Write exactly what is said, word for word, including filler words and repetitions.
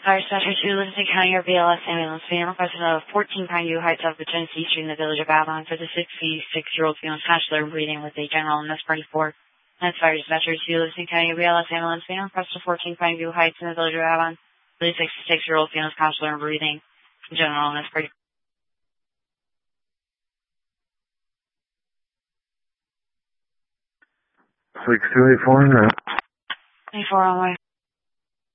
Fire Dispatcher two, Livingston County, your B L S ambulance van requested of fourteen Pineview Heights of the Genesee Street in the village of Avalon for the sixty-six-year-old female conscious of breathing with a general illness forty-four. That's Fire Dispatcher two, Livingston County, your B L S ambulance van requested of fourteen Pineview Heights in the village of Avalon for the sixty-six-year-old female conscious of breathing, general illness forty-four. six two eight four, no. twenty-four on way.